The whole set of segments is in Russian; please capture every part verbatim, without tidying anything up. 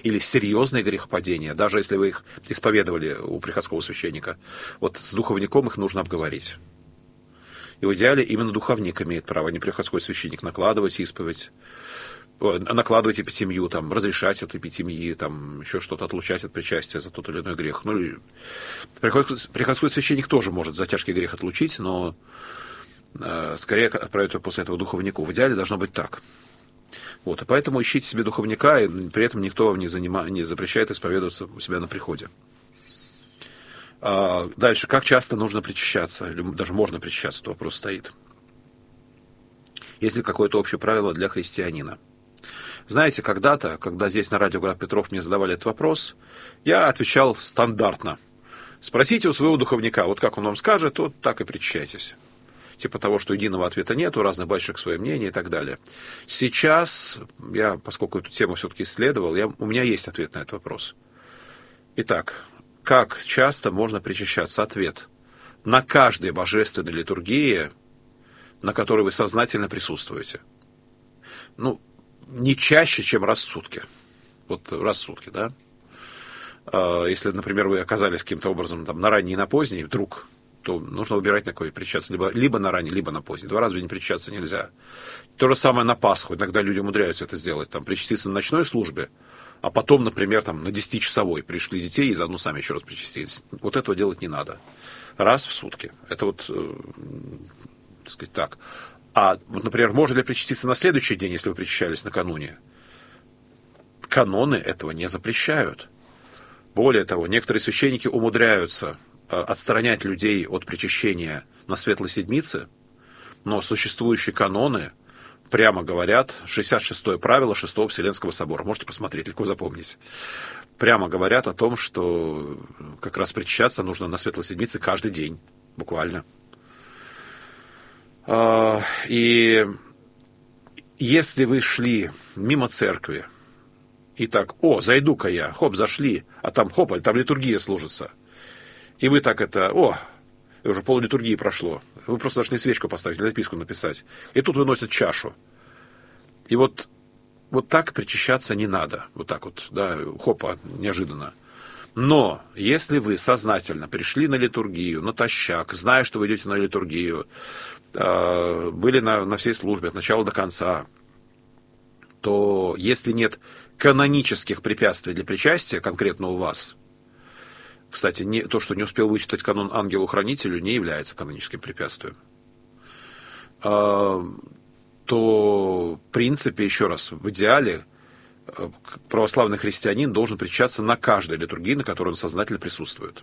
или серьезные грехопадения, даже если вы их исповедовали у приходского священника, вот с духовником их нужно обговорить. И в идеале именно духовник имеет право, а не приходской священник, накладывать исповедь, накладывать эпитемию, там, разрешать эту эпитемию, там, еще что-то, отлучать от причастия за тот или иной грех. Ну, приходской, приходской священник тоже может за тяжкий грех отлучить, но э, скорее отправить его после этого духовнику. В идеале должно быть так. Вот, и поэтому ищите себе духовника, и при этом никто вам не, занима, не запрещает исповедоваться у себя на приходе. А дальше, как часто нужно причащаться, или даже можно причащаться, это вопрос стоит. Есть ли какое-то общее правило для христианина? Знаете, когда-то, когда здесь на радио «Град Петров» мне задавали этот вопрос, я отвечал стандартно. Спросите у своего духовника, вот как он вам скажет, вот так и причащайтесь. Типа того, что единого ответа нет, у разных больших свое мнение и так далее. Сейчас, я, поскольку эту тему все-таки исследовал, я, у меня есть ответ на этот вопрос. Итак, как часто можно причащаться? Ответ. На каждой божественной литургии, на которой вы сознательно присутствуете. Ну, не чаще, чем раз в сутки. Вот раз в сутки, да? Если, например, вы оказались каким-то образом там, на ранний и на поздний, вдруг, то нужно выбирать, на какой причащаться. Либо, либо на ранний, либо на поздний. Два раза в день причащаться нельзя. То же самое на Пасху. Иногда люди умудряются это сделать. Там, причаститься на ночной службе, а потом, например, там, на десятичасовой пришли детей и заодно сами еще раз причастились. Вот этого делать не надо. Раз в сутки. Это вот, э, так сказать, так. А, вот, например, можно ли причаститься на следующий день, если вы причащались накануне? Каноны этого не запрещают. Более того, некоторые священники умудряются э, отстранять людей от причащения на Светлой Седмице, но существующие каноны прямо говорят, шестьдесят шестое правило Шестого Вселенского собора, можете посмотреть, легко запомнить, прямо говорят о том, что как раз причащаться нужно на Светлой Седмице каждый день, буквально. И если вы шли мимо церкви, и так, о, зайду-ка я, хоп, зашли, а там, хоп, там литургия служится. И вы так это, о, уже поллитургии прошло. Вы просто зашли свечку поставить, или записку написать. И тут выносят чашу. И вот, вот так причащаться не надо. Вот так вот, да, хопа, неожиданно. Но если вы сознательно пришли на литургию, натощак, зная, что вы идете на литургию, были на, на всей службе от начала до конца, то если нет канонических препятствий для причастия конкретно у вас, кстати, не, то, что не успел вычитать канон ангелу-хранителю, не является каноническим препятствием, то, в принципе, еще раз, в идеале православный христианин должен причащаться на каждой литургии, на которой он сознательно присутствует.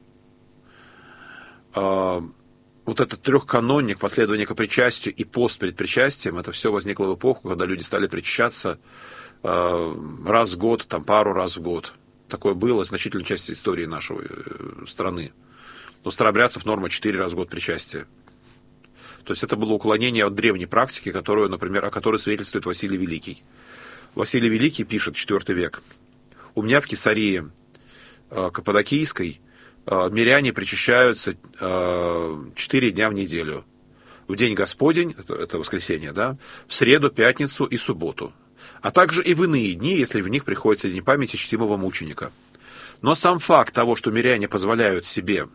Вот этот трехканонник, последование к причастию и пост перед причастием, это все возникло в эпоху, когда люди стали причащаться раз в год, там пару раз в год. Такое было, значительная часть истории нашей страны. У старообрядцев норма четыре раза в год причастия. То есть это было уклонение от древней практики, которую, например, о которой свидетельствует Василий Великий. Василий Великий пишет, четвёртый век. У меня в Кесарии Каппадокийской миряне причащаются четыре дня в неделю. В день Господень, это, это воскресенье, да, в среду, пятницу и субботу. А также и в иные дни, если в них приходится день памяти чтимого мученика. Но сам факт того, что миряне позволяют себе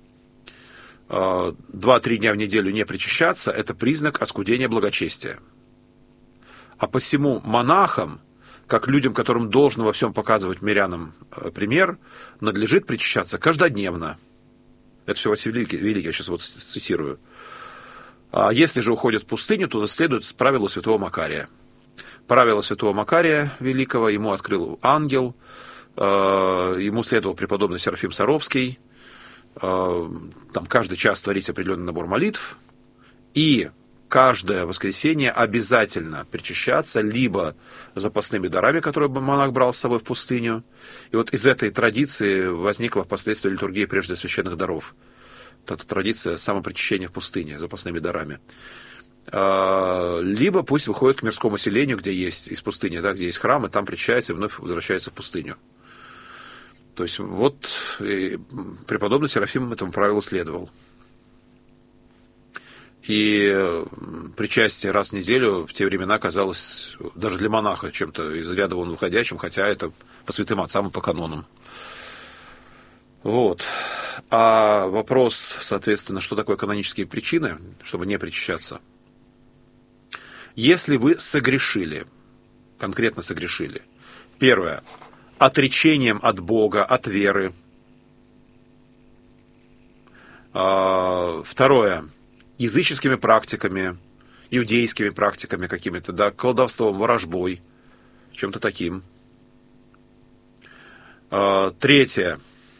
два-три дня в неделю не причащаться, это признак оскудения благочестия. А посему монахам, как людям, которым должно во всем показывать мирянам пример, надлежит причащаться каждодневно. Это все Василий Великий, Великий, я сейчас вот цитирую. А если же уходят в пустыню, то следует правилу святого Макария. Правило святого Макария Великого ему открыл ангел, ему следовал преподобный Серафим Саровский. Там каждый час творить определенный набор молитв, и каждое воскресенье обязательно причащаться либо запасными дарами, которые монах брал с собой в пустыню. И вот из этой традиции возникла впоследствии литургия прежде священных даров. Вот эта традиция самопричащения в пустыне запасными дарами. Либо пусть выходит к мирскому селению, где есть из пустыни, да, где есть храм, и там причащается и вновь возвращается в пустыню. То есть вот преподобный Серафим этому правилу следовал. И причастие раз в неделю в те времена казалось даже для монаха чем-то из ряда вон выходящим, хотя это по святым отцам и по канонам. Вот. А вопрос, соответственно, что такое канонические причины, чтобы не причащаться? Если вы согрешили, конкретно согрешили, первое, отречением от Бога, от веры. Второе, языческими практиками, иудейскими практиками какими-то, да, колдовством, ворожбой, чем-то таким. Третье,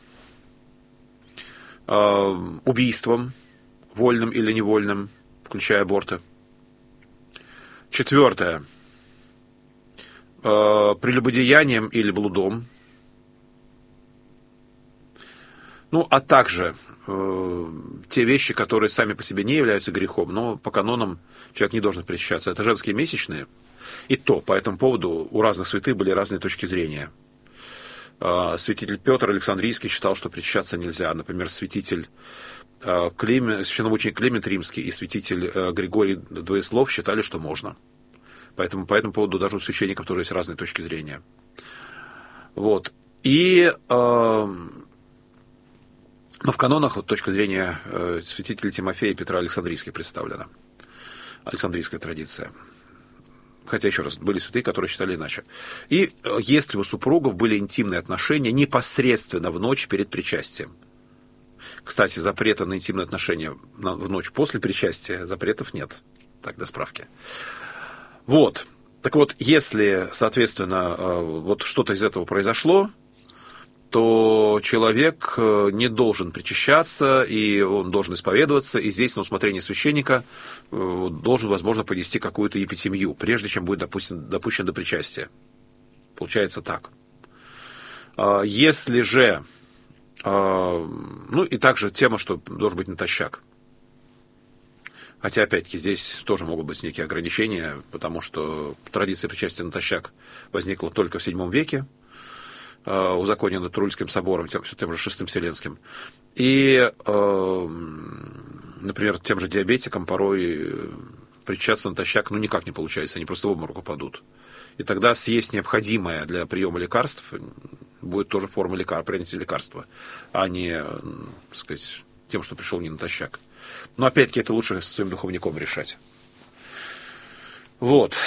убийством, вольным или невольным, включая аборты. Четвертое, прелюбодеянием или блудом. Ну, а также э, те вещи, которые сами по себе не являются грехом, но по канонам человек не должен причащаться. Это женские месячные. И то, по этому поводу у разных святых были разные точки зрения. Э, святитель Петр Александрийский считал, что причащаться нельзя. Например, святитель э, Клим... священномученик Климент Римский и святитель э, Григорий Двоеслов считали, что можно. Поэтому по этому поводу даже у священников тоже есть разные точки зрения. Вот. И... Э, Но в канонах вот, точка зрения э, святителя Тимофея и Петра Александрийских представлена. Александрийская традиция. Хотя, еще раз, были святые, которые считали иначе. И э, если у супругов были интимные отношения непосредственно в ночь перед причастием. Кстати, запрета на интимные отношения на, в ночь после причастия запретов нет. Так, до справки. Вот. Так вот, если, соответственно, э, вот что-то из этого произошло, то человек не должен причащаться, и он должен исповедоваться, и здесь на усмотрение священника должен, возможно, понести какую-то епитемию, прежде чем будет допустен, допущен до причастия. Получается так. Если же... Ну, и также тема, что должен быть натощак. Хотя, опять-таки, здесь тоже могут быть некие ограничения, потому что традиция причастия натощак возникла только в седьмом веке, узаконено Трульским собором, тем, тем же Шестым Вселенским. И, э, например, тем же диабетикам порой причащаться натощак ну, никак не получается, они просто в обморок упадут. И тогда съесть необходимое для приема лекарств будет тоже форма лекар, принятия лекарства, а не, так сказать, тем, что пришел не натощак. Но, опять-таки, это лучше со своим духовником решать. Вот.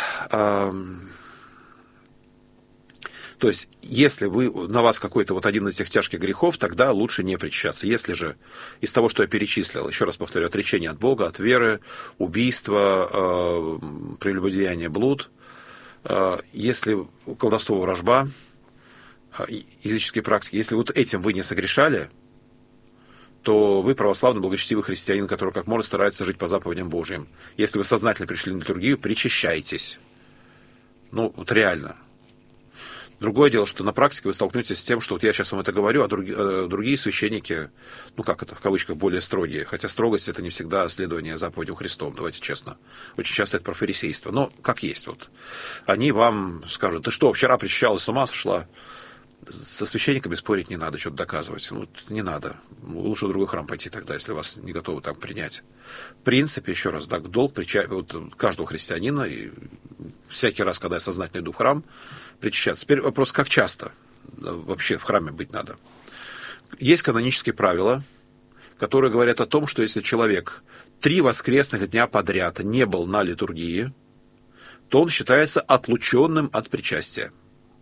То есть, если вы, на вас какой-то вот один из этих тяжких грехов, тогда лучше не причащаться. Если же из того, что я перечислил, еще раз повторю, отречение от Бога, от веры, убийство, э, прелюбодеяние, блуд, э, если колдовство, ворожба, э, языческие практики, если вот этим вы не согрешали, то вы православный, благочестивый христианин, который как можно старается жить по заповедям Божьим. Если вы сознательно пришли на литургию, причащайтесь. Ну, вот реально. Другое дело, что на практике вы столкнетесь с тем, что вот я сейчас вам это говорю, а другие, а другие священники, ну как это, в кавычках, более строгие. Хотя строгость — это не всегда следование заповедям Христом, давайте честно. Очень часто это про фарисейство. Но как есть вот. Они вам скажут: ты что, вчера причащалась, с ума сошла? Со священниками спорить не надо, что-то доказывать. Ну, не надо. Лучше в другой храм пойти тогда, если вас не готовы там принять. В принципе, еще раз, да, долг прича... вот, каждого христианина, и всякий раз, когда я сознательно иду в храм, причащаться. Теперь вопрос, как часто вообще в храме быть надо. Есть канонические правила, которые говорят о том, что если человек три воскресных дня подряд не был на литургии, то он считается отлученным от причастия.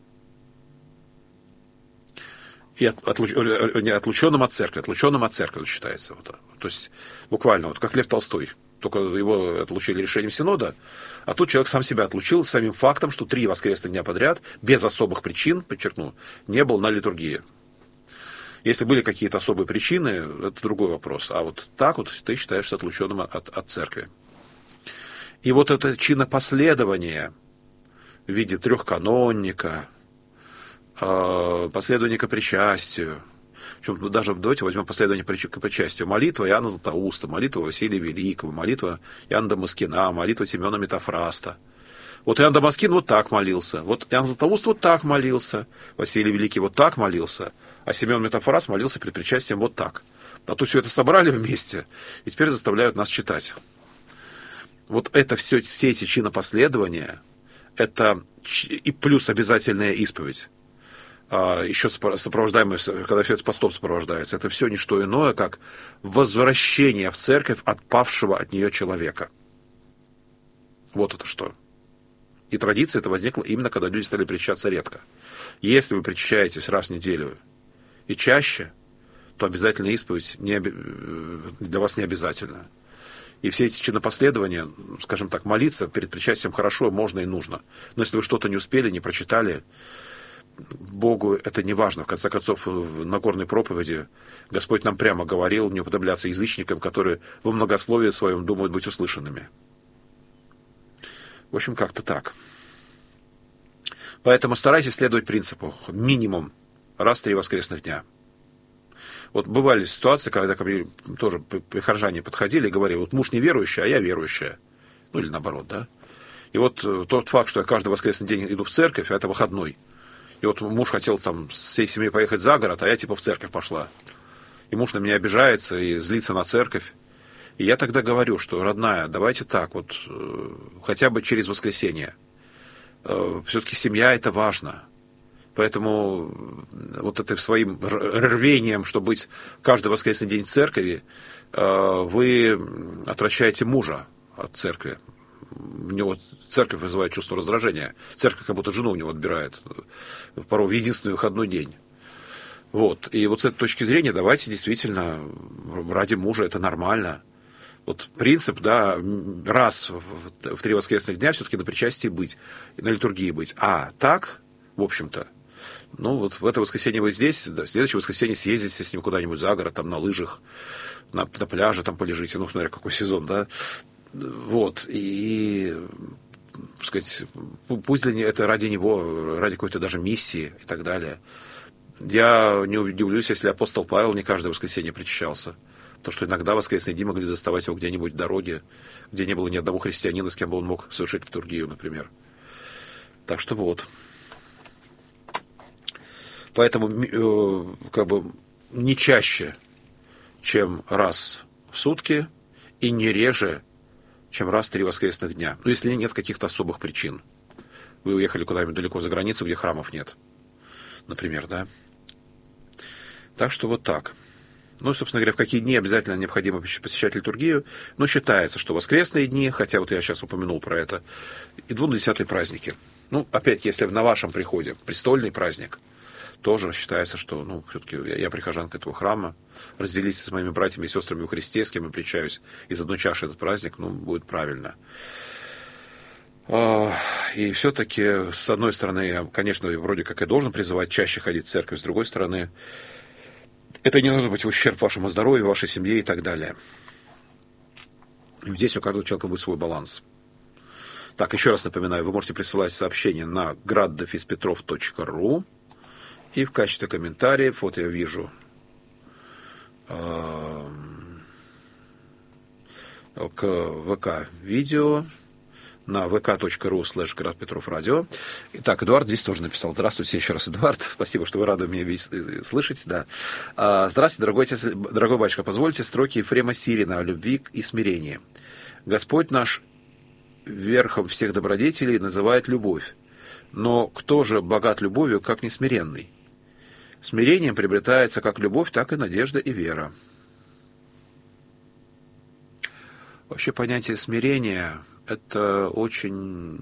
И от, отлуч, не, отлученным от церкви, отлученным от церкви считается. Вот. То есть буквально, вот как Лев Толстой. Только его отлучили решением Синода, а тут человек сам себя отлучил самим фактом, что три воскресных дня подряд, без особых причин, подчеркну, не был на литургии. Если были какие-то особые причины, это другой вопрос. А вот так вот ты считаешься отлученным от, от церкви. И вот это чинопоследование в виде трехканонника, последования к причастию, причем даже давайте возьмем последование к причастию. Молитва Иоанна Златоуста, молитва Василия Великого, молитва Иоанна Дамаскина, молитва Семена Метафраста. Вот Иоанн Дамаскин вот так молился, вот Иоанн Златоуст вот так молился, Василий Великий вот так молился, а Семен Метафраст молился перед причастием вот так. А то все это собрали вместе, и теперь заставляют нас читать. Вот это все, все эти чинопоследования, это и плюс обязательная исповедь, еще сопровождаемая, когда все это постом сопровождается, это все не что иное, как возвращение в церковь отпавшего от нее человека. Вот это что. И традиция эта возникла именно, когда люди стали причащаться редко. Если вы причащаетесь раз в неделю и чаще, то обязательная исповедь не, для вас не обязательна. И все эти чинопоследования, скажем так, молиться перед причастием хорошо, можно и нужно. Но если вы что-то не успели, не прочитали, Богу это не важно. В конце концов, в Нагорной проповеди Господь нам прямо говорил не уподобляться язычникам, которые во многословии своем думают быть услышанными. В общем, как-то так. Поэтому старайтесь следовать принципу минимум раз в три воскресных дня. Вот бывали ситуации, когда ко мне тоже прихожане подходили и говорили, вот муж неверующий, а я верующая. Ну или наоборот, да. И вот тот факт, что я каждый воскресный день иду в церковь, а это выходной. И вот муж хотел там с всей семьей поехать за город, а я типа в церковь пошла. И муж на меня обижается и злится на церковь. И я тогда говорю, что, родная, давайте так, вот хотя бы через воскресенье. Все-таки семья это важно. Поэтому вот этим своим рвением, чтобы быть каждый воскресный день в церкви, вы отвращаете мужа от церкви. У него церковь вызывает чувство раздражения. Церковь как будто жену у него отбирает. Порой в единственный выходной день. Вот. И вот с этой точки зрения давайте действительно ради мужа это нормально. Вот принцип, да, раз в, в три воскресных дня все-таки на причастии быть, на литургии быть. А так, в общем-то, ну вот в это воскресенье вы здесь, да, в следующее воскресенье съездите с ним куда-нибудь за город, там на лыжах, на, на пляже там полежите, ну, смотря какой сезон, да. Вот, и, так сказать, пусть для это ради него, ради какой-то даже миссии и так далее. Я не удивлюсь, если апостол Павел не каждое воскресенье причащался. То, что иногда воскресные дни могли заставать его где-нибудь в дороге, где не было ни одного христианина, с кем бы он мог совершить литургию, например. Так что вот. Поэтому как бы не чаще, чем раз в сутки, и не реже, чем раз в три воскресных дня. Ну, если нет каких-то особых причин. Вы уехали куда-нибудь далеко за границу, где храмов нет. Например, да? Так что вот так. Ну, собственно говоря, в какие дни обязательно необходимо посещать литургию. Но считается, что воскресные дни, хотя вот я сейчас упомянул про это, и двунадесятые праздники. Ну, опять-таки, если на вашем приходе престольный праздник, тоже считается, что, ну, все-таки я, я прихожанка этого храма, разделитесь с моими братьями и сестрами во Христе, с кем я причаюсь из одной чаши этот праздник, ну, будет правильно. И все-таки, с одной стороны, я, конечно, вроде как и должен призывать чаще ходить в церковь, с другой стороны, это не должно быть в ущерб вашему здоровью, вашей семье и так далее. И здесь у каждого человека будет свой баланс. Так, еще раз напоминаю, вы можете присылать сообщения на град дефис петров точка ру. И в качестве комментариев, вот я вижу, э, к ВК-видео, на vk.ru слэш Град Петров радио. Итак, Эдуард здесь тоже написал. Здравствуйте еще раз, Эдуард. Спасибо, что вы рады меня слышать. Да. Здравствуйте, дорогой, отец, дорогой батюшка. Позвольте строки Ефрема Сирина о любви и смирении. Господь наш верхом всех добродетелей называет любовь. Но кто же богат любовью, как не смиренный? Смирением приобретается как любовь, так и надежда и вера. Вообще понятие смирения – это очень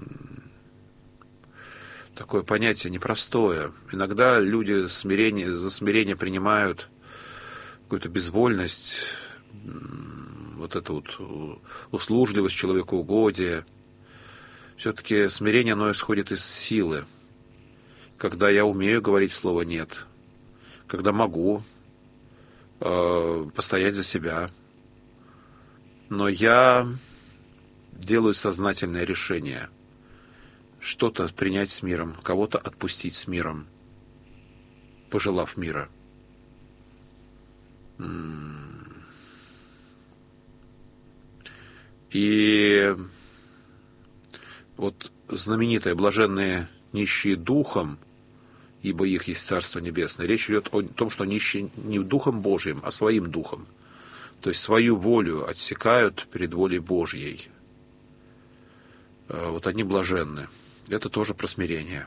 такое понятие непростое. Иногда люди смирение, за смирение принимают какую-то безвольность, вот эту вот услужливость, человекоугодие. Все-таки смирение, оно исходит из силы. Когда я умею говорить слово «нет», когда могу э, постоять за себя, но я делаю сознательное решение что-то принять с миром, кого-то отпустить с миром, пожелав мира. И вот знаменитое «блаженные нищие духом, ибо их есть Царство Небесное. Речь идет о том, что они ищут не Духом Божиим, а своим Духом. То есть свою волю отсекают перед волей Божьей. Вот они блаженны. Это тоже про смирение.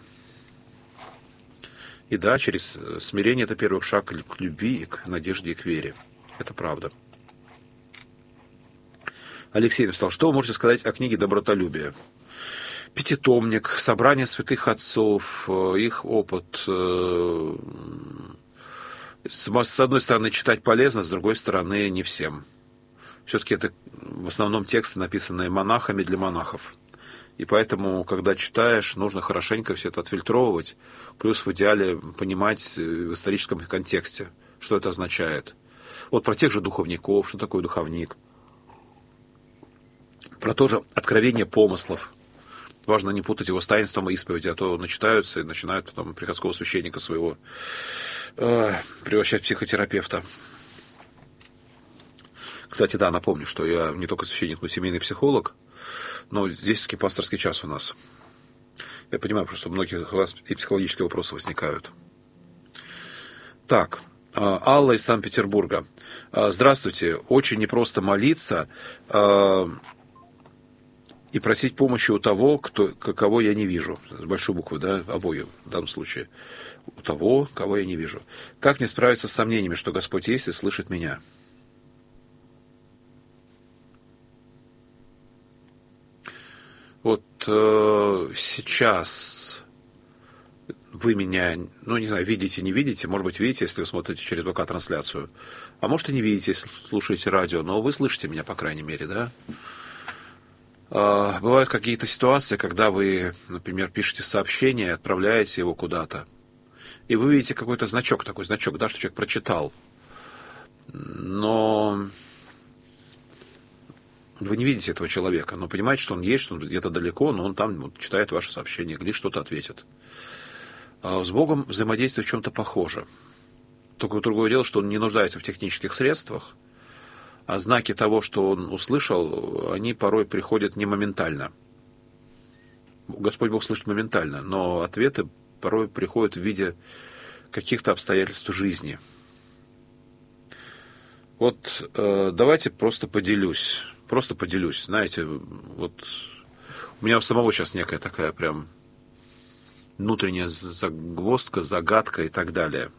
И да, через смирение это первый шаг к любви, и к надежде, и к вере. Это правда. Алексей написал, что вы можете сказать о книге «Добротолюбие»? Пятитомник, собрание святых отцов, их опыт. С одной стороны, читать полезно, с другой стороны, не всем. Все-таки это в основном тексты, написанные монахами для монахов. И поэтому, когда читаешь, нужно хорошенько все это отфильтровывать, плюс в идеале понимать в историческом контексте, что это означает. Вот про тех же духовников, что такое духовник. Про то же откровение помыслов. Важно не путать его с таинством и исповеди, а то начитаются и начинают потом приходского священника своего э, превращать в психотерапевта. Кстати, да, напомню, что я не только священник, но и семейный психолог, но здесь все-таки пасторский час у нас. Я понимаю, просто у многих у вас и психологические вопросы возникают. Так, Алла из Санкт-Петербурга. Здравствуйте. Очень непросто молиться и просить помощи у того, кто, кого я не вижу. С большой буквы, да, обои в данном случае. У того, кого я не вижу. Как мне справиться с сомнениями, что Господь есть и слышит меня? Вот э, сейчас вы меня, ну, не знаю, видите, не видите, может быть, видите, если вы смотрите через ВК-трансляцию, а может, и не видите, если слушаете радио, но вы слышите меня, по крайней мере, да? Э, бывают какие-то ситуации, когда вы, например, пишете сообщение, отправляете его куда-то, и вы видите какой-то значок, такой значок, да, что человек прочитал, но вы не видите этого человека, но понимаете, что он есть, что он где-то далеко, но он там вот, читает ваше сообщение, глядит, что-то ответит. А с Богом взаимодействие в чем-то похоже. Только другое дело, что он не нуждается в технических средствах, а знаки того, что он услышал, они порой приходят не моментально. Господь Бог слышит моментально, но ответы порой приходят в виде каких-то обстоятельств жизни. Вот э, давайте просто поделюсь. Просто поделюсь. Знаете, вот у меня у самого сейчас некая такая прям внутренняя загвоздка, загадка и так далее.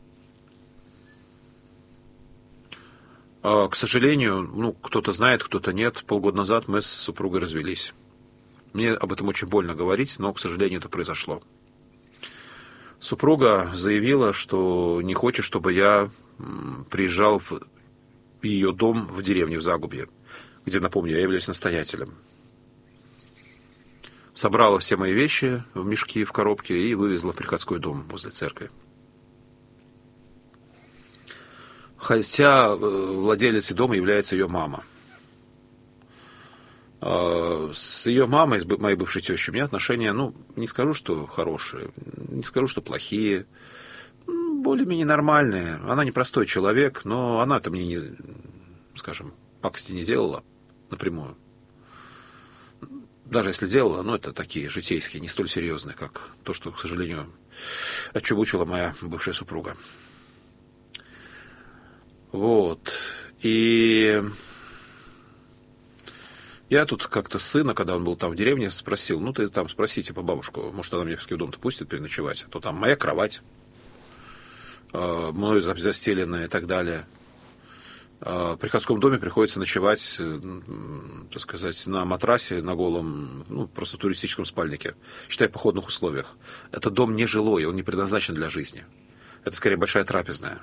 А, к сожалению, ну, кто-то знает, кто-то нет. Полгода назад мы с супругой развелись. Мне об этом очень больно говорить, но, к сожалению, это произошло. Супруга заявила, что не хочет, чтобы я приезжал в ее дом в деревне, в Загубье, где, напомню, я являюсь настоятелем. Собрала все мои вещи в мешки, в коробки и вывезла в приходской дом возле церкви. Хотя владелицей дома является ее мама. С ее мамой, с моей бывшей тещей, у меня отношения, ну, не скажу, что хорошие, не скажу, что плохие, более-менее нормальные. Она непростой человек, но она-то мне, не, скажем, пакости не делала напрямую. Даже если делала, ну, это такие житейские, не столь серьезные, как то, что, к сожалению, отчебучила моя бывшая супруга. Вот. И я тут как-то сына, когда он был там в деревне, спросил, ну, ты там спроси, типа, бабушку, может, она меня в дом-то пустит переночевать, а то там моя кровать, мною застеленная и так далее. В приходском доме приходится ночевать, так сказать, на матрасе, на голом, ну, просто туристическом спальнике, считай, в походных условиях. Это дом не жилой, он не предназначен для жизни. Это, скорее, большая трапезная.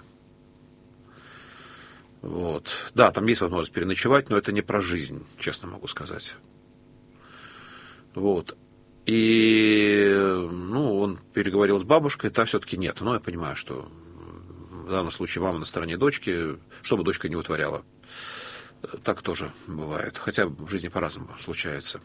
Вот. Да, там есть возможность переночевать, но это не про жизнь, честно могу сказать. Вот. И, ну, он переговорил с бабушкой, та все-таки нет. Но я понимаю, что в данном случае мама на стороне дочки, что бы дочка не вытворяла. Так тоже бывает. Хотя в жизни по-разному случается.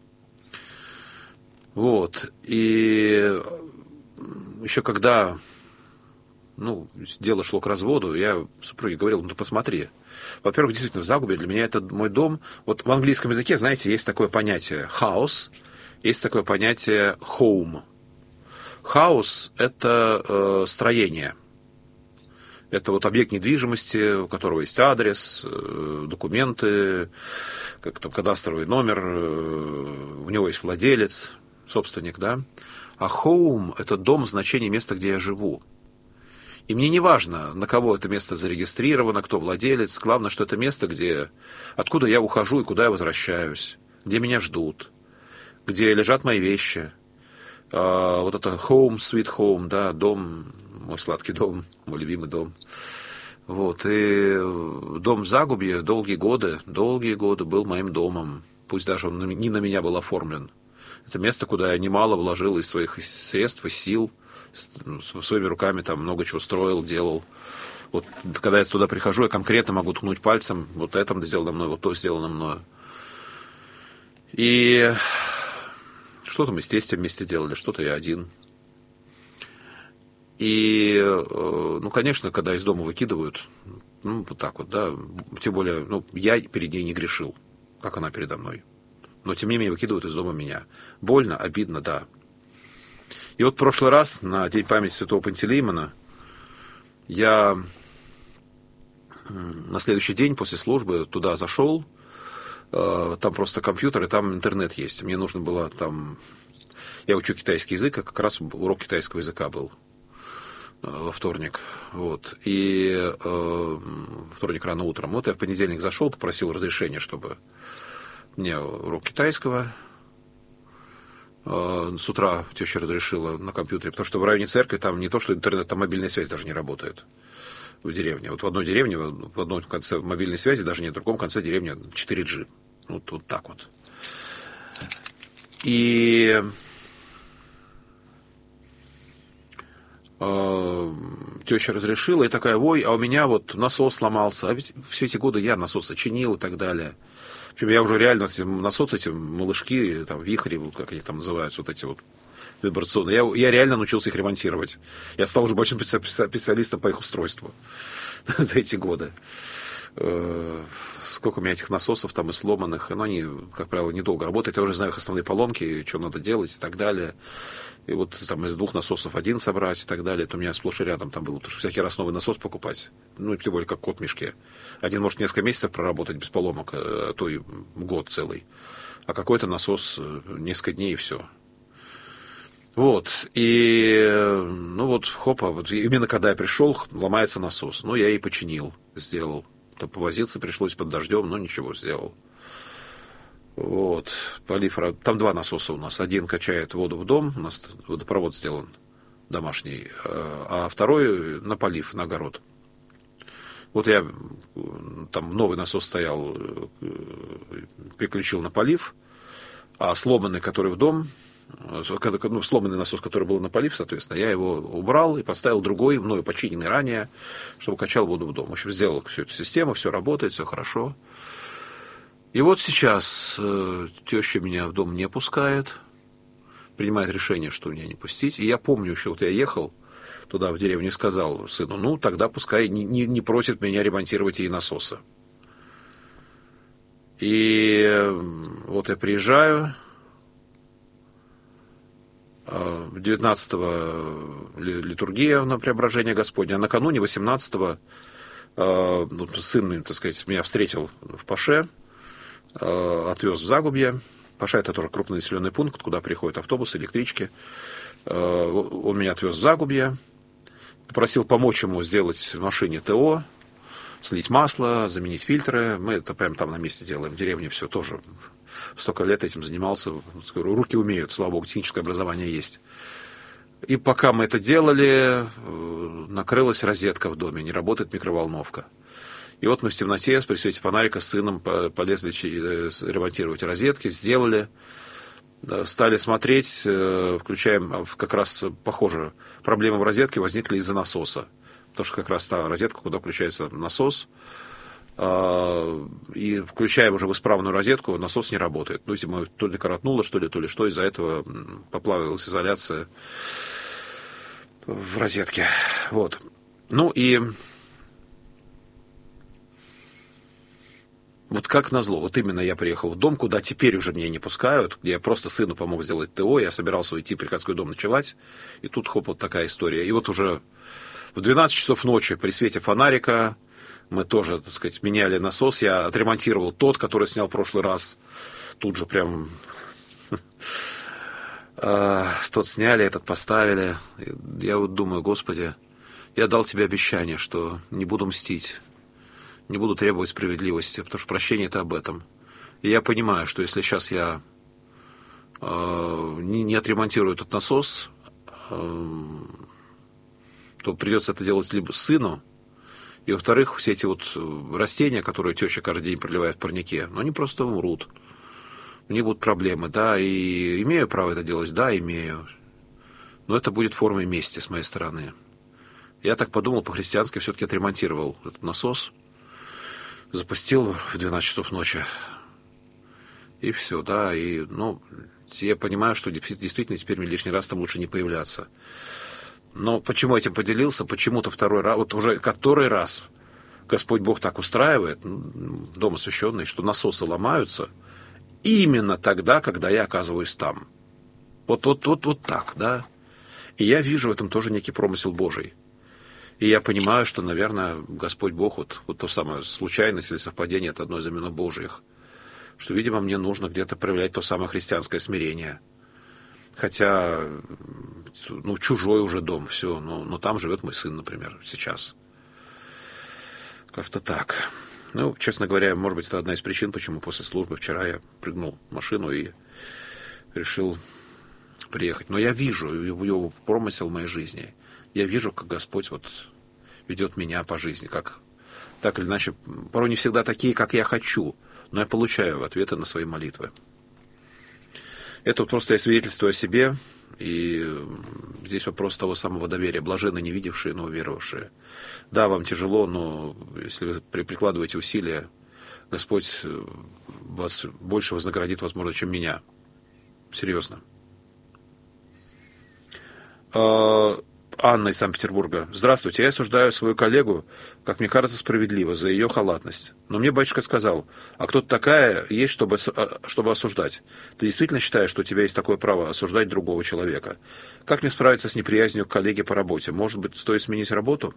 Вот. И еще когда, ну, дело шло к разводу, я супруге говорил, ну, ты посмотри. Во-первых, действительно, в Загубе для меня это мой дом. Вот в английском языке, знаете, есть такое понятие house, есть такое понятие home. Хаус – это э, строение. Это вот объект недвижимости, у которого есть адрес, э, документы, как там кадастровый номер, э, у него есть владелец, собственник, да. А home – это дом в значении места, где я живу. И мне не важно, на кого это место зарегистрировано, кто владелец. Главное, что это место, где, откуда я ухожу и куда я возвращаюсь, где меня ждут, где лежат мои вещи. А, вот это home, sweet home, да, дом, мой сладкий дом, мой любимый дом. Вот, и дом в Загубье долгие годы, долгие годы был моим домом. Пусть даже он не на меня был оформлен. Это место, куда я немало вложил из своих средств и сил, своими руками там много чего строил, делал. Вот когда я туда прихожу, я конкретно могу ткнуть пальцем, вот это сделано мной, вот то сделано мною. И что-то мы с тестем вместе делали, что-то я один. И, ну, конечно, когда из дома выкидывают, ну, вот так вот, да, тем более, ну, я перед ней не грешил, как она передо мной. Но, тем не менее, выкидывают из дома меня. Больно, обидно, да. И вот в прошлый раз, на День памяти святого Пантелеймона, я на следующий день после службы туда зашел, там просто компьютер, и там интернет есть. Мне нужно было там... Я учу китайский язык, а как раз урок китайского языка был во вторник. Вот. И э, вторник рано утром. Вот я в понедельник зашел, попросил разрешения, чтобы мне урок китайского... С утра теща разрешила на компьютере, потому что в районе церкви там не то, что интернет, там мобильная связь даже не работает в деревне. Вот в одной деревне, в одном конце мобильной связи даже нет, в другом конце деревни четыре джи. Вот, вот так вот. И э, теща разрешила, и такая, ой, а у меня вот насос сломался. А ведь все эти годы я насос чинил и так далее. Причем я уже реально эти насосы, эти малышки, там, вихри, как они там называются, вот эти вот вибрационные, я, я реально научился их ремонтировать. Я стал уже большим специалистом по их устройству за эти годы. Сколько у меня этих насосов там и сломанных, но они, как правило, недолго работают. Я уже знаю их основные поломки, что надо делать и так далее. И вот там из двух насосов один собрать и так далее. Это у меня сплошь и рядом там было, потому что всякий раз новый насос покупать. Ну, и тем более, как кот в мешке. Один может несколько месяцев проработать без поломок, а то и год целый. А какой-то насос несколько дней и все. Вот. И, ну вот, хопа, вот именно когда я пришел, ломается насос. Ну, я и починил, сделал. Там повозиться пришлось под дождем, но ничего, сделал. Вот, полив, там два насоса у нас. Один качает воду в дом, у нас водопровод сделан домашний, а второй на полив, на огород. Вот я, там новый насос стоял, переключил на полив, а сломанный, который в дом, ну, сломанный насос, который был на полив, соответственно, я его убрал и поставил другой, мною починенный ранее, чтобы качал воду в дом. В общем, сделал всю эту систему, все работает, все хорошо. И вот сейчас э, теща меня в дом не пускает, принимает решение, что меня не пустить. И я помню еще, вот я ехал туда, в деревню, и сказал сыну, ну, тогда пускай не, не, не просит меня ремонтировать ей насосы. И э, вот я приезжаю, э, девятнадцатого литургия на Преображение Господне, а накануне восемнадцатого э, сын, так сказать, меня встретил в Паше, отвез в Загубье. Паша — это тоже крупный населенный пункт, куда приходят автобусы, электрички. Он меня отвез в Загубье, попросил помочь ему сделать в машине ТО, слить масло, заменить фильтры. Мы это прямо там на месте делаем, в деревне все тоже. Столько лет этим занимался. Руки умеют, слава богу, техническое образование есть. И пока мы это делали, накрылась розетка в доме, не работает микроволновка. И вот мы в темноте при свете фонарика с сыном полезли ремонтировать розетки, сделали, стали смотреть, включаем, как раз, похоже, проблемы в розетке возникли из-за насоса. Потому что как раз та розетка, куда включается насос, и включаем уже в исправную розетку, насос не работает. Ну, видимо, то ли коротнуло, что ли, то ли что, из-за этого поплавилась изоляция в розетке. Вот. Ну и... Вот как назло, вот именно я приехал в дом, куда теперь уже меня не пускают, где я просто сыну помог сделать ТО, я собирался уйти в приходской дом ночевать, и тут хоп, вот такая история. И вот уже в двенадцать часов ночи при свете фонарика мы тоже, так сказать, меняли насос, я отремонтировал тот, который снял в прошлый раз, тут же прям тот сняли, этот поставили. Я вот думаю, Господи, я дал тебе обещание, что не буду мстить, не буду требовать справедливости, потому что прощение — это об этом. И я понимаю, что если сейчас я э, не, не отремонтирую этот насос, э, то придется это делать либо сыну, и, во-вторых, все эти вот растения, которые теща каждый день проливает в парнике, ну, они просто умрут. У них будут проблемы, да, и имею право это делать, да, имею. Но это будет формой мести с моей стороны. Я так подумал, по-христиански все-таки отремонтировал этот насос, запустил в двенадцать часов ночи. И все, да, и, ну, я понимаю, что действительно теперь мне лишний раз там лучше не появляться. Но почему этим поделился? Почему-то второй раз, вот уже который раз Господь Бог так устраивает, дом освященный, что насосы ломаются именно тогда, когда я оказываюсь там. Вот, вот, вот, вот так, да. И я вижу в этом тоже некий промысел Божий. И я понимаю, что, наверное, Господь Бог, вот, вот то самое случайность или совпадение, это одно из имен Божьих. Что, видимо, мне нужно где-то проявлять то самое христианское смирение. Хотя, ну, чужой уже дом, все, но, но там живет мой сын, например, сейчас. Как-то так. Ну, честно говоря, может быть, это одна из причин, почему после службы вчера я прыгнул в машину и решил приехать. Но я вижу его промысел в моей жизни. Я вижу, как Господь вот ведет меня по жизни, как так или иначе, порой не всегда такие, как я хочу, но я получаю ответы на свои молитвы. Это просто я свидетельствую о себе, и здесь вопрос того самого доверия. Блаженны не видевшие, но уверовавшие. Да, вам тяжело, но если вы прикладываете усилия, Господь вас больше вознаградит, возможно, чем меня. Серьезно. Анна из Санкт-Петербурга. Здравствуйте, я осуждаю свою коллегу, как мне кажется, справедливо, за ее халатность. Но мне батюшка сказал, а кто ты такая есть, чтобы, чтобы осуждать? Ты действительно считаешь, что у тебя есть такое право осуждать другого человека? Как мне справиться с неприязнью к коллеге по работе? Может быть, стоит сменить работу?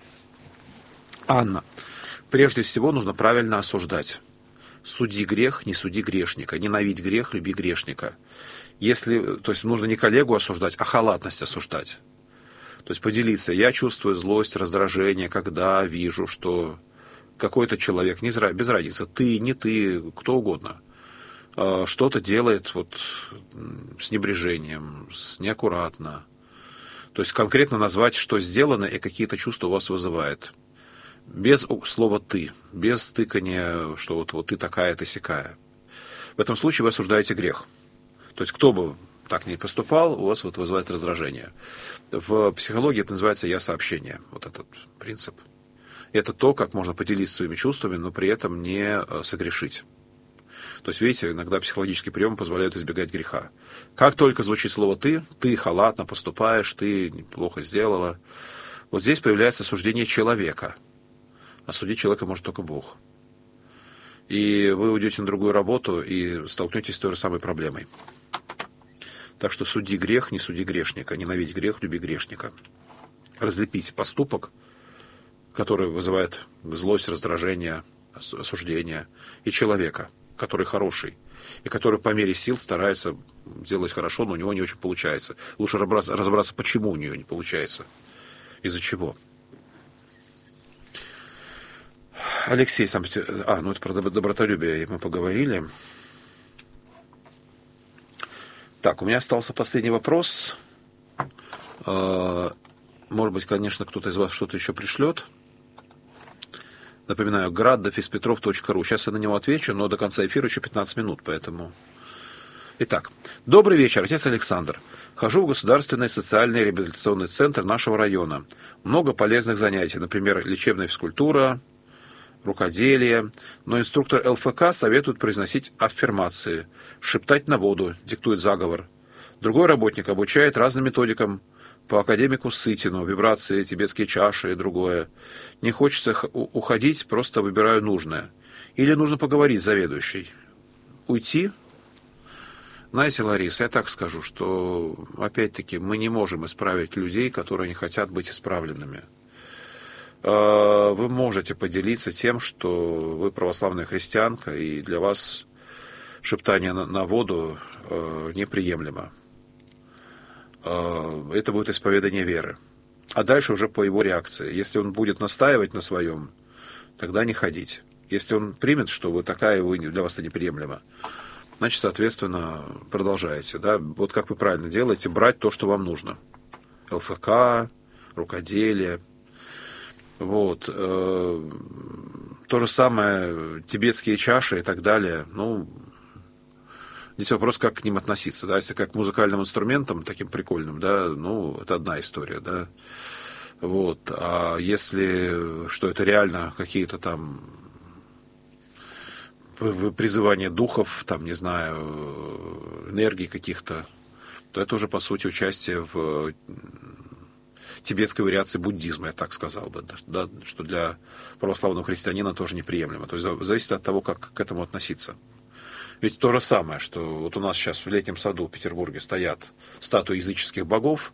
Анна, прежде всего нужно правильно осуждать. Суди грех, не суди грешника. Ненавидь грех, люби грешника. Если, то есть нужно не коллегу осуждать, а халатность осуждать. То есть поделиться. Я чувствую злость, раздражение, когда вижу, что какой-то человек, не без разницы, ты, не ты, кто угодно, что-то делает вот с небрежением, с неаккуратно. То есть конкретно назвать, что сделано, и какие-то чувства у вас вызывает. Без слова «ты», без тыкания, что вот, вот ты такая, ты сякая. В этом случае вы осуждаете грех. То есть кто бы так не поступал, у вас вот вызывает раздражение. В психологии это называется «я-сообщение», вот этот принцип. Это то, как можно поделиться своими чувствами, но при этом не согрешить. То есть, видите, иногда психологические приемы позволяют избегать греха. Как только звучит слово «ты», ты халатно поступаешь, ты плохо сделала, вот здесь появляется осуждение человека. Осудить человека может только Бог. И вы уйдете на другую работу и столкнетесь с той же самой проблемой. Так что суди грех, не суди грешника. Ненавидь грех, люби грешника. Разлепить поступок, который вызывает злость, раздражение, осуждение, и человека, который хороший, и который по мере сил старается делать хорошо, но у него не очень получается. Лучше разобраться, разобраться почему у нее не получается. Из-за чего. Алексей, сам... а, ну это про добротолюбие мы поговорили. Так, у меня остался последний вопрос. Может быть, конечно, кто-то из вас что-то еще пришлет. Напоминаю, градов из петров точка ру. Сейчас я на него отвечу, но до конца эфира еще пятнадцать минут, поэтому... Итак, добрый вечер, отец Александр. Хожу в Государственный социальный реабилитационный центр нашего района. Много полезных занятий, например, лечебная физкультура, рукоделие, но инструктор эл эф ка советует произносить аффирмации, шептать на воду, диктует заговор. Другой работник обучает разным методикам по академику Сытину, вибрации, тибетские чаши и другое. Не хочется уходить, просто выбираю нужное. Или нужно поговорить с заведующей? Уйти? Знаете, Лариса, я так скажу, что, опять-таки, мы не можем исправить людей, которые не хотят быть исправленными. Вы можете поделиться тем, что вы православная христианка, и для вас шептание на, на воду неприемлемо. Это будет исповедание веры. А дальше уже по его реакции. Если он будет настаивать на своем, тогда не ходить. Если он примет, что вы такая, вы, для вас это неприемлемо, значит, соответственно, продолжаете. Да? Вот как вы правильно делаете, брать то, что вам нужно. ЛФК, рукоделие. Вот. То же самое, тибетские чаши и так далее. Ну, здесь вопрос, как к ним относиться. Да? Если как к музыкальным инструментам, таким прикольным, да, ну, это одна история, да. Вот. А если, что это реально какие-то там призывание духов, там, не знаю, энергии каких-то, то это уже, по сути, участие в тибетской вариации буддизма, я так сказал бы, да, что для православного христианина тоже неприемлемо. То есть зависит от того, как к этому относиться. Ведь то же самое, что вот у нас сейчас в Летнем саду в Петербурге стоят статуи языческих богов.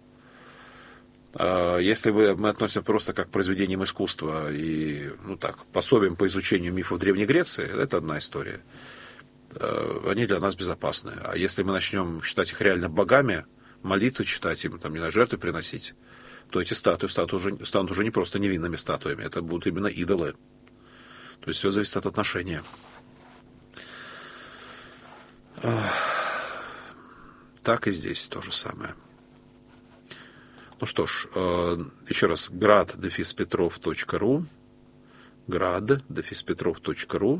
Если вы, мы относимся просто как к произведениям искусства и, ну так, пособием по изучению мифов Древней Греции, это одна история. Они для нас безопасны. А если мы начнем считать их реально богами, молитвы читать им, там, не знаю, жертвы приносить, то эти статуи станут уже, станут уже не просто невинными статуями, это будут именно идолы. То есть все зависит от отношения. Так и здесь то же самое. Ну что ж, еще раз, град дефис петров точка ру, град дефис петров точка ру.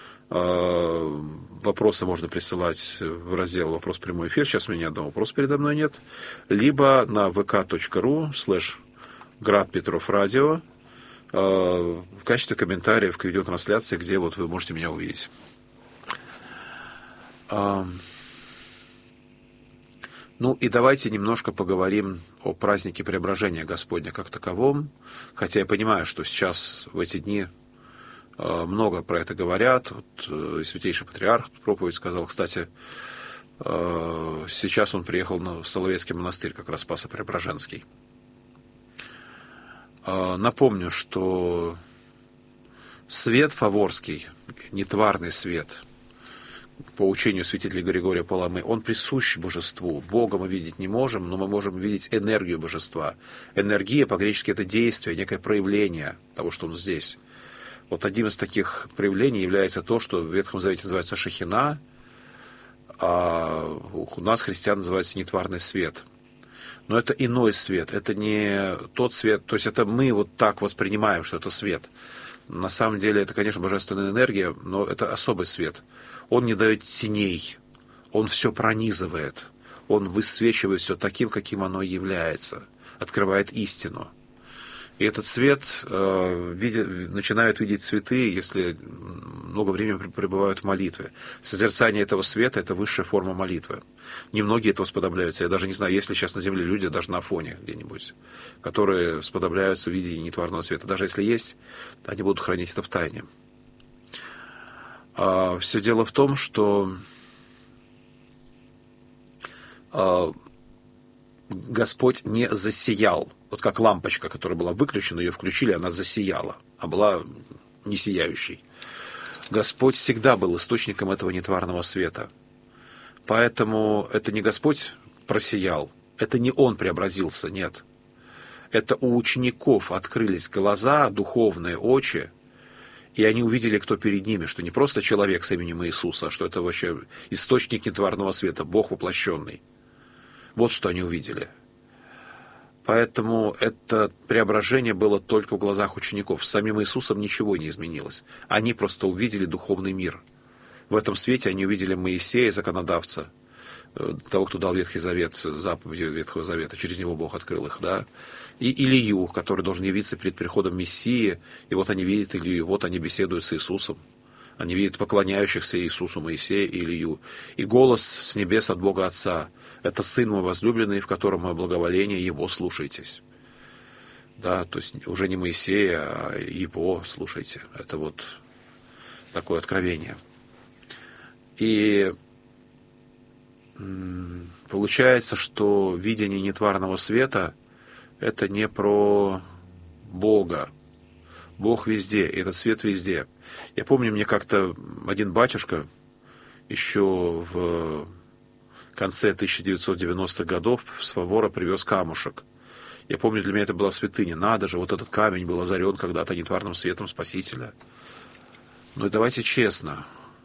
Вопросы можно присылать в раздел «Вопрос прямой эфир». Сейчас у меня ни одного вопроса передо мной нет. Либо на vk.ru слэш град Петров радио в качестве комментариев к видеотрансляции, где вот вы можете меня увидеть. Ну и давайте немножко поговорим о празднике Преображения Господня как таковом. Хотя я понимаю, что сейчас в эти дни много про это говорят. Вот, и Святейший Патриарх проповедь сказал. Кстати, сейчас он приехал в Соловецкий монастырь, как раз Спасо-Преображенский. Напомню, что свет фаворский, нетварный свет, по учению святителя Григория Паламы, он присущ божеству. Бога мы видеть не можем, но мы можем видеть энергию божества. Энергия по-гречески это действие, некое проявление того, что он здесь. Вот одним из таких проявлений является то, что в Ветхом Завете называется шехина, а у нас, христиан, называется нетварный свет. Но это иной свет, это не тот свет, то есть это мы вот так воспринимаем, что это свет. На самом деле это, конечно, божественная энергия, но это особый свет. Он не дает теней, он все пронизывает, он высвечивает все таким, каким оно является, открывает истину. И этот свет э, видит, начинают видеть цветы, если много времени пребывают в молитве. Созерцание этого света – это высшая форма молитвы. Немногие этого сподобляются. Я даже не знаю, есть ли сейчас на земле люди, даже на фоне где-нибудь, которые сподобляются в виде нетварного света. Даже если есть, они будут хранить это в тайне. А, все дело в том, что а, Господь не засиял. Вот как лампочка, которая была выключена, ее включили, она засияла, а была не сияющей. Господь всегда был источником этого нетварного света. Поэтому это не Господь просиял, это не Он преобразился, нет. Это у учеников открылись глаза, духовные очи, и они увидели, кто перед ними, что не просто человек с именем Иисуса, а что это вообще источник нетварного света, Бог воплощенный. Вот что они увидели. Поэтому это преображение было только в глазах учеников. С самим Иисусом ничего не изменилось. Они просто увидели духовный мир. В этом свете они увидели Моисея, законодавца, того, кто дал Ветхий Завет, заповеди Ветхого Завета. Через него Бог открыл их, да. И Илию, который должен явиться перед приходом Мессии. И вот они видят Илию, и вот они беседуют с Иисусом. Они видят поклоняющихся Иисусу Моисея и Илию. И голос с небес от Бога Отца. Это Сын мой возлюбленный, в котором мое благоволение, Его слушайтесь. Да, то есть уже не Моисея, а Его слушайте. Это вот такое откровение. И получается, что видение нетварного света – это не про Бога. Бог везде, и этот свет везде. Я помню, мне как-то один батюшка еще в конце тысяча девятьсот девяностых годов с Фавора привез камушек. Я помню, для меня это была святыня. Надо же, вот этот камень был озарен когда-то нетварным светом Спасителя. Но давайте честно,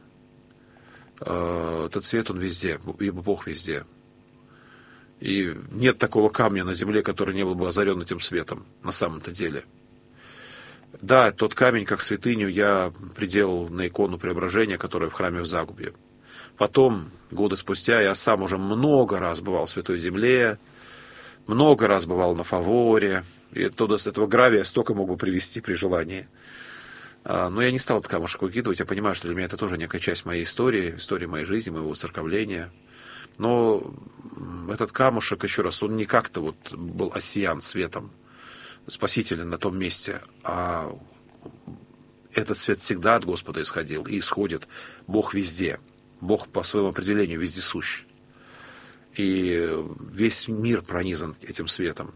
этот свет, он везде, ибо Бог везде. И нет такого камня на земле, который не был бы озарен этим светом, на самом-то деле. Да, тот камень, как святыню, я приделал на икону Преображения, которая в храме в Загубе. Потом, годы спустя, я сам уже много раз бывал в Святой Земле, много раз бывал на Фаворе, и оттуда с этого гравия столько мог бы привезти при желании. Но я не стал этот камушек выкидывать, я понимаю, что для меня это тоже некая часть моей истории, истории моей жизни, моего церковления. Но этот камушек, еще раз, он не как-то вот был осиян светом Спасителя на том месте, а этот свет всегда от Господа исходил и исходит. Бог везде. Бог по своему определению вездесущ. И весь мир пронизан этим светом.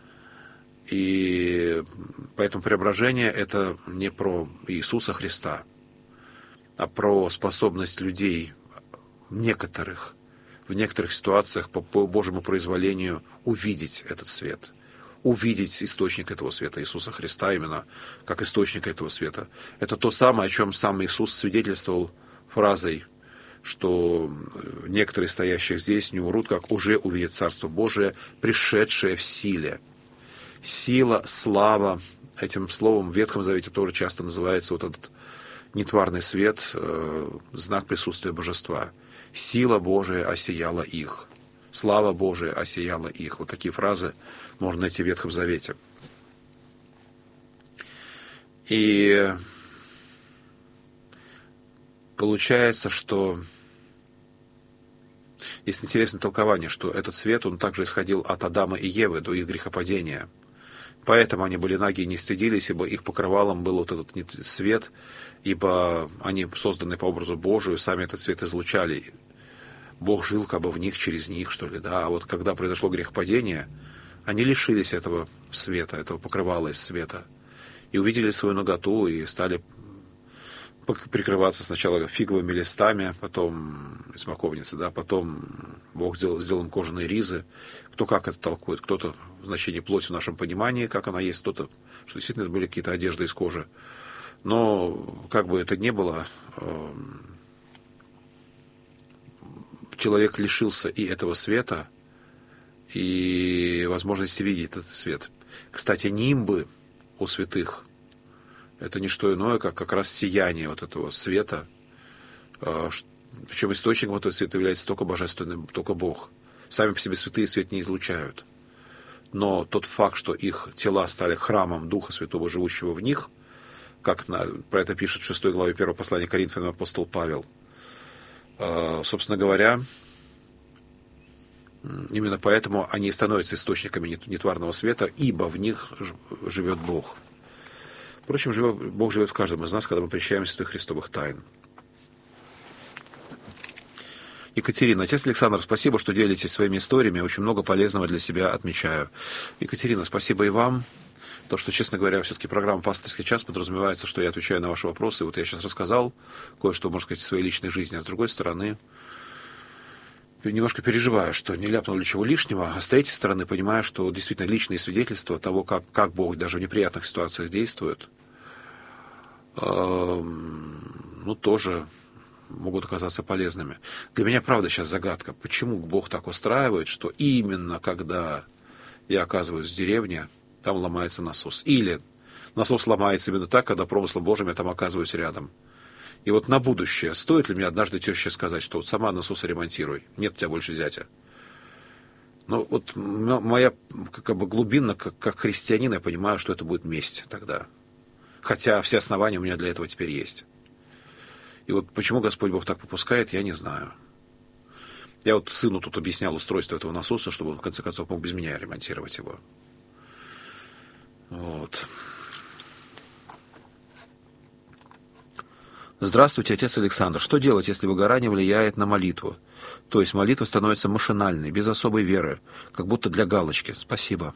И поэтому преображение – это не про Иисуса Христа, а про способность людей некоторых, в некоторых ситуациях по, по Божьему произволению увидеть этот свет, увидеть источник этого света, Иисуса Христа, именно как источника этого света. Это то самое, о чем сам Иисус свидетельствовал фразой, что некоторые стоящие здесь не умрут, как уже увидят Царство Божие, пришедшее в силе. Сила, слава, этим словом в Ветхом Завете тоже часто называется вот этот нетварный свет, э, знак присутствия Божества. Сила Божия осияла их. Слава Божия осияла их. Вот такие фразы можно найти в Ветхом Завете. И получается, что есть интересное толкование, что этот свет, он также исходил от Адама и Евы до их грехопадения. Поэтому они были наги и не стыдились, ибо их покрывалом был вот этот свет, ибо они созданы по образу Божию, сами этот свет излучали. Бог жил как бы в них, через них, что ли, да. А вот когда произошло грехопадение, они лишились этого света, этого покрывала из света, и увидели свою наготу, и стали прикрываться сначала фиговыми листами, потом смоковницы, да, потом Бог сделал, сделал им кожаные ризы. Кто как это толкует, кто-то в значении плоть в нашем понимании, как она есть, кто-то, что действительно это были какие-то одежды из кожи. Но как бы это ни было, человек лишился и этого света, и возможности видеть этот свет. Кстати, нимбы у святых — это не что иное, как как раз сияние вот этого света. Причем источником этого света является только божественный, только Бог. Сами по себе святые свет не излучают. Но тот факт, что их тела стали храмом Духа Святого, живущего в них, как на, про это пишет в шестой главе первого послания Коринфянам апостол Павел, собственно говоря, именно поэтому они и становятся источниками нетварного света, ибо в них живет Бог. Впрочем, живет, Бог живет в каждом из нас, когда мы причащаемся святых христовых тайн. Екатерина. Отец Александр, спасибо, что делитесь своими историями. Очень много полезного для себя отмечаю. Екатерина, спасибо и вам. То, что, честно говоря, все-таки программа «Пастырский час» подразумевается, что я отвечаю на ваши вопросы. Вот я сейчас рассказал кое-что, можно сказать, из своей личной жизни. А с другой стороны, немножко переживаю, что не ляпнул ли чего лишнего. А с третьей стороны, понимаю, что действительно личные свидетельства того, как, как Бог даже в неприятных ситуациях действует, э, ну, тоже могут оказаться полезными. Для меня, правда, сейчас загадка, почему Бог так устраивает, что именно когда я оказываюсь в деревне, там ломается насос. Или насос ломается именно так, когда промыслом Божьим я там оказываюсь рядом. И вот на будущее, стоит ли мне однажды теща сказать, что вот сама насосы ремонтируй, нет у тебя больше зятя? Ну, вот моя как бы глубинно, как, как христианин, я понимаю, что это будет месть тогда. Хотя все основания у меня для этого теперь есть. И вот почему Господь Бог так попускает, я не знаю. Я вот сыну тут объяснял устройство этого насоса, чтобы он в конце концов мог без меня ремонтировать его. Вот. Здравствуйте, отец Александр. Что делать, если выгорание влияет на молитву? То есть молитва становится машинальной, без особой веры, как будто для галочки. Спасибо.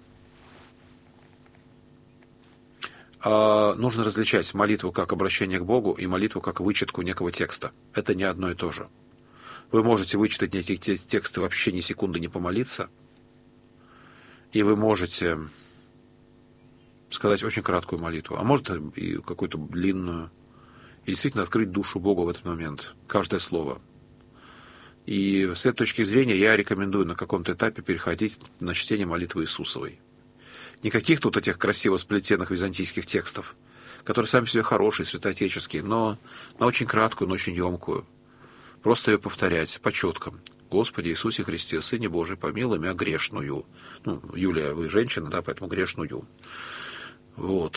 А, нужно различать молитву как обращение к Богу и молитву как вычетку некого текста. Это не одно и то же. Вы можете вычитать некие тексты, вообще ни секунды не помолиться, и вы можете сказать очень краткую молитву, а может и какую-то длинную, и действительно открыть душу Богу в этот момент, каждое слово. И с этой точки зрения я рекомендую на каком-то этапе переходить на чтение молитвы Иисусовой. Никаких тут этих красиво сплетенных византийских текстов, которые сами по себе хорошие, святоотеческие, но на очень краткую, но очень емкую. Просто ее повторять по четкам. Господи Иисусе Христе, Сыне Божий, помилуй меня грешную. Ну, Юлия, вы женщина, да, поэтому грешную. Вот.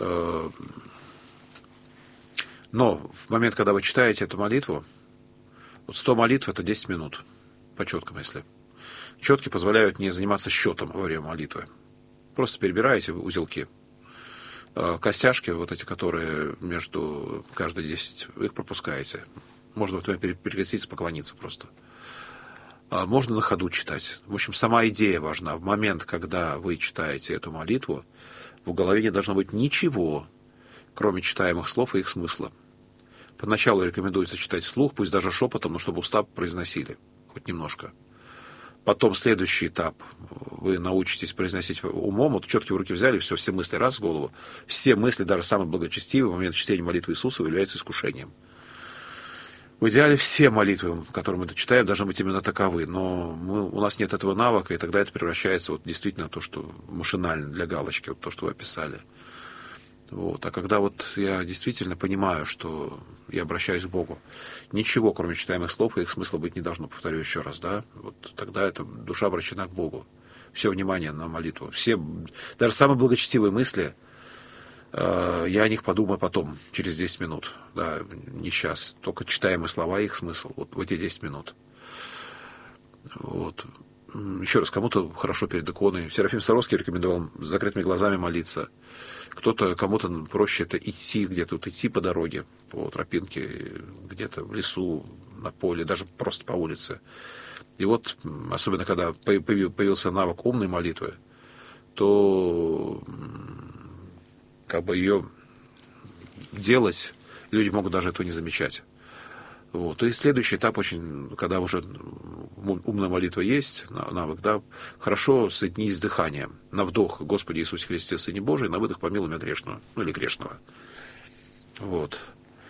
Но в момент, когда вы читаете эту молитву, вот сто молитв — это десять минут, по четкам, если. Четки позволяют не заниматься счетом во время молитвы. Просто перебираете узелки. Костяшки, вот эти, которые между каждые десять, их пропускаете. Можно, например, перекреститься, поклониться просто. Можно на ходу читать. В общем, сама идея важна. В момент, когда вы читаете эту молитву, в голове не должно быть ничего, кроме читаемых слов и их смысла. Поначалу рекомендуется читать вслух, пусть даже шепотом, но чтобы уста произносили хоть немножко. Потом следующий этап. Вы научитесь произносить умом. Вот четки в руки взяли, все, все мысли раз в голову. Все мысли, даже самые благочестивые, в момент чтения молитвы Иисуса являются искушением. В идеале все молитвы, которые мы читаем, должны быть именно таковы. Но мы, у нас нет этого навыка, и тогда это превращается вот действительно в то, что машинально, для галочки, вот то, что вы описали. Вот. А когда вот я действительно понимаю, что я обращаюсь к Богу, ничего, кроме читаемых слов, и их смысла быть не должно, повторю еще раз, да, вот тогда эта душа обращена к Богу. Все внимание на молитву. Все, даже самые благочестивые мысли, э, я о них подумаю потом, через десять минут, да, не сейчас, только читаемые слова и их смысл, вот в эти десять минут. Вот. Еще раз, кому-то хорошо перед иконой. Серафим Саровский рекомендовал с закрытыми глазами молиться. Кто-то, кому-то проще это идти где-то, вот идти по дороге, по тропинке, где-то в лесу, на поле, даже просто по улице. И вот, особенно когда появился навык умной молитвы, то как бы ее делать, люди могут даже этого не замечать. Вот. И следующий этап очень, когда уже умная молитва есть, навык, да, хорошо соединить с дыханием. На вдох Господи Иисусе Христе, Сыне Божий, на выдох помилуй меня грешную, ну или грешного. Вот.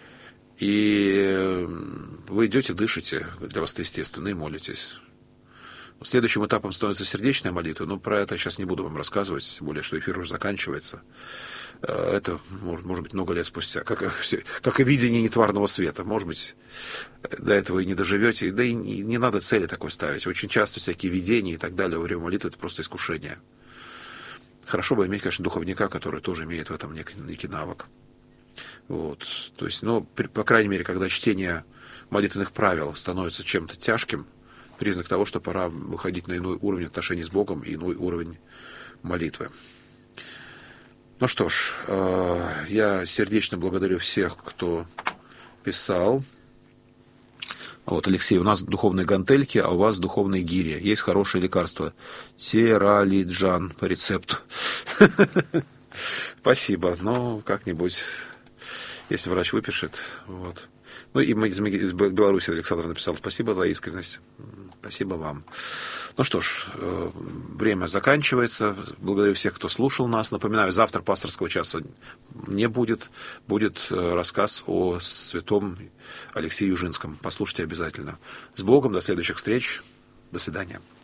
И вы идете, дышите, для вас это естественно, и молитесь. Следующим этапом становится сердечная молитва, но про это я сейчас не буду вам рассказывать, тем более, что эфир уже заканчивается. Это может, может быть много лет спустя, как и, как и видение нетварного света. Может быть, до этого и не доживете, да и не, не надо цели такой ставить. Очень часто всякие видения и так далее во время молитвы — это просто искушение. Хорошо бы иметь, конечно, духовника, который тоже имеет в этом некий, некий навык. Вот. То есть, ну, по крайней мере, когда чтение молитвенных правил становится чем-то тяжким, признак того, что пора выходить на иной уровень отношений с Богом и иной уровень молитвы. Ну что ж, я сердечно благодарю всех, кто писал. Вот, Алексей, у нас духовные гантельки, а у вас духовные гири. Есть хорошее лекарство. Тералиджан по рецепту. Спасибо. Ну, как-нибудь, если врач выпишет. Вот. Ну, и из Беларуси Александр написал: спасибо за искренность. Спасибо вам. Ну что ж, время заканчивается. Благодарю всех, кто слушал нас. Напоминаю, завтра пасторского часа не будет. Будет рассказ о святом Алексее Южинском. Послушайте обязательно. С Богом. До следующих встреч. До свидания.